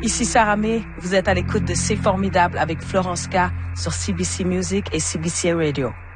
Ici Sarah May, vous êtes à l'écoute de C'est Formidable avec Florence K sur CBC Music et CBC Radio.